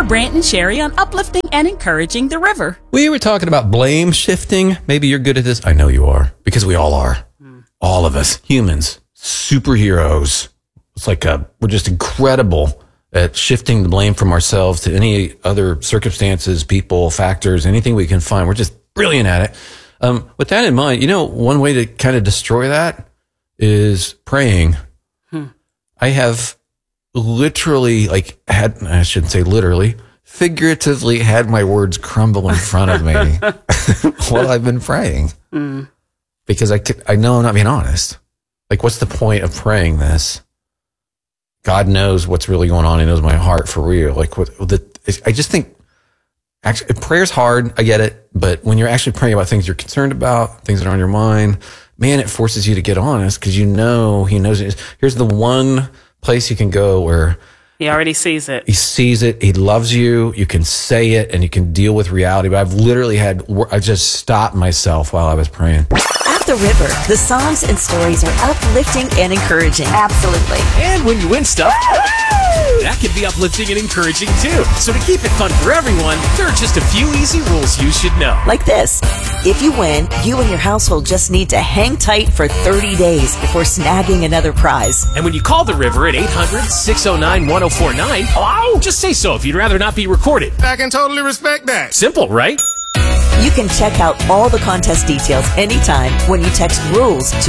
Brant and Sherry on uplifting and encouraging the river. We were talking about blame shifting. Maybe you're good at this. I know you are, because we all are. All of us, humans, superheroes. It's like we're just incredible at shifting the blame from ourselves to any other circumstances, people, factors, anything we can find. We're just brilliant at it. With that in mind, one way to kind of destroy that is praying. I have literally I shouldn't say literally, figuratively had my words crumble in front of me while I've been praying. Because I know I'm not being honest. What's the point of praying this? God knows what's really going on. He knows my heart for real. I just think actually prayer's hard. I get it. But when you're actually praying about things you're concerned about, things that are on your mind, man, it forces you to get honest because he knows it. Here's the one place you can go where he already sees it. He sees it. He loves you. You can say it and you can deal with reality. But I've literally I just stopped myself while I was praying. At the river, the songs and stories are uplifting and encouraging. Absolutely. And when you win stuff, that can be uplifting and encouraging too. So to keep it fun for everyone, there are just a few easy rules you should know. Like this. If you win, you and your household just need to hang tight for 30 days before snagging another prize. And when you call the river at 800-609-1049, hello? Just say so if you'd rather not be recorded. I can totally respect that. Simple, right? You can check out all the contest details anytime when you text RULES to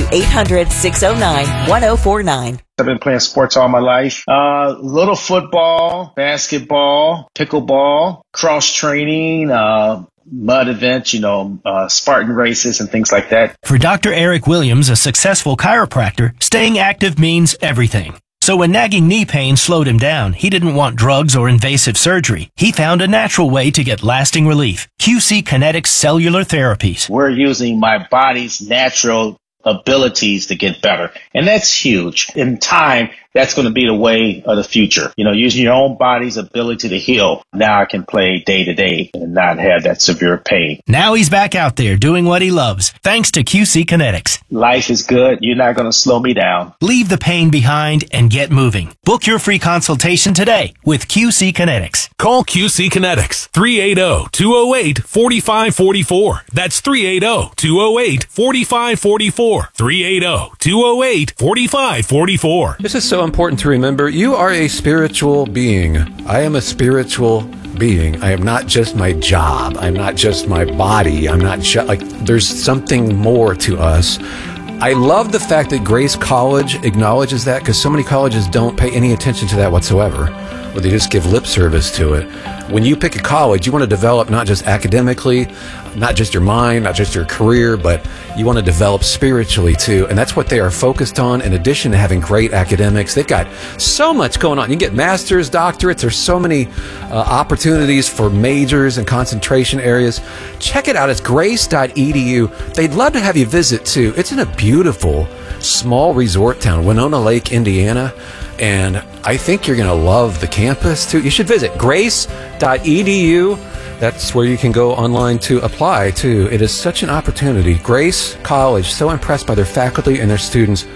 800-609-1049. I've been playing sports all my life. Little football, basketball, pickleball, cross training, mud events, Spartan races and things like that. For Dr. Eric Williams, a successful chiropractor, staying active means everything. So when nagging knee pain slowed him down, he didn't want drugs or invasive surgery. He found a natural way to get lasting relief. QC Kinetics Cellular Therapies. We're using my body's natural abilities to get better. And that's huge. In time, that's going to be the way of the future. Using your own body's ability to heal. Now I can play day to day and not have that severe pain. Now he's back out there doing what he loves, thanks to QC Kinetics. Life is good. You're not going to slow me down. Leave the pain behind and get moving. Book your free consultation today with QC Kinetics. Call QC Kinetics, 380-208-4544. That's 380-208-4544. 380-208-4544. This is so important to remember. You are a spiritual being. I am a spiritual being. I am not just my job. I'm not just my body. I'm not just there's something more to us. I love the fact that Grace College acknowledges that because so many colleges don't pay any attention to that whatsoever, or they just give lip service to it. When you pick a college, you want to develop not just academically, not just your mind, not just your career, but you want to develop spiritually too. And that's what they are focused on. In addition to having great academics, they've got so much going on. You can get master's, doctorates. There's so many opportunities for majors and concentration areas. Check it out. It's grace.edu. They'd love to have you visit too. It's in a beautiful small resort town, Winona Lake, Indiana. And I think you're going to love the campus too. You should visit grace.edu. That's where you can go online to apply too. It is such an opportunity. Grace College, so impressed by their faculty and their students.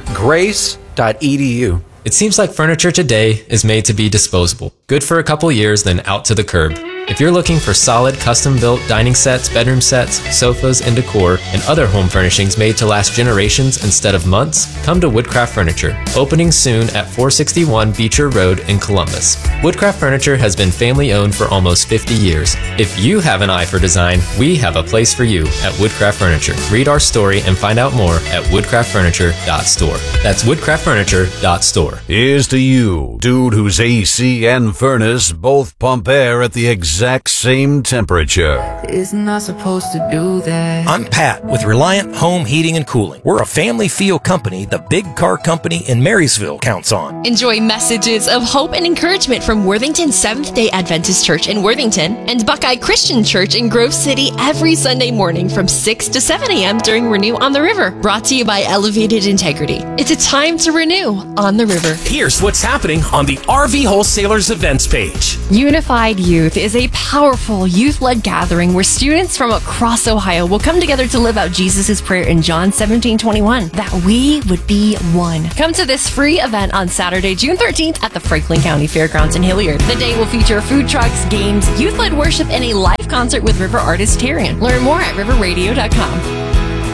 Grace.edu. It seems like furniture today is made to be disposable. Good for a couple years, then out to the curb. If you're looking for solid, custom-built dining sets, bedroom sets, sofas, and decor, and other home furnishings made to last generations instead of months, come to Woodcraft Furniture, opening soon at 461 Beecher Road in Columbus. Woodcraft Furniture has been family-owned for almost 50 years. If you have an eye for design, we have a place for you at Woodcraft Furniture. Read our story and find out more at woodcraftfurniture.store. That's woodcraftfurniture.store. Here's to you, dude whose AC and furnace both pump air at the exact same temperature. Isn't I supposed to do that? I'm Pat with Reliant Home Heating and Cooling. We're a family feel company the big car company in Marysville counts on. Enjoy messages of hope and encouragement from Worthington Seventh-day Adventist Church in Worthington and Buckeye Christian Church in Grove City every Sunday morning from 6 to 7 a.m. during Renew on the River. Brought to you by Elevated Integrity. It's a time to renew on the river. Here's what's happening on the RV Wholesalers events page. Unified Youth is a powerful youth-led gathering where students from across Ohio will come together to live out Jesus' prayer in John 17:21, that we would be one. Come to this free event on Saturday, June 13th at the Franklin County Fairgrounds in Hilliard. The day will feature food trucks, games, youth-led worship, and a live concert with River artist Tarian. Learn more at riverradio.com.